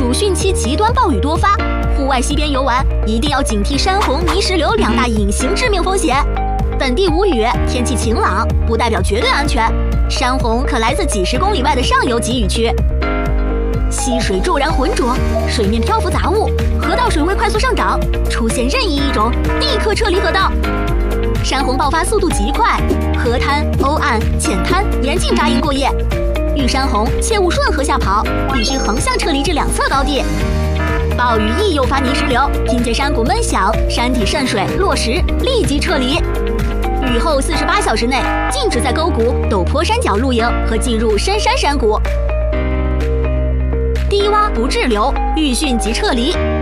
暑汛期极端暴雨多发，户外溪边游玩一定要警惕山洪、泥石流2大隐形致命风险。本地无雨，天气晴朗，不代表绝对安全，山洪可来自几十公里外的上游集雨区。溪水骤然浑浊，水面漂浮杂物，河道水位快速上涨，出现任意一种，立刻撤离河道。山洪爆发速度极快，河滩、欧岸、浅滩严禁扎营过夜。遇山洪切勿顺河下跑，必须横向撤离至2侧高地。暴雨易诱发泥石流，听见山谷闷响、山体渗水、落石，立即撤离。雨后48小时内禁止在沟谷、陡坡山脚露营和进入深山山谷。低洼不滞留，遇汛即撤离。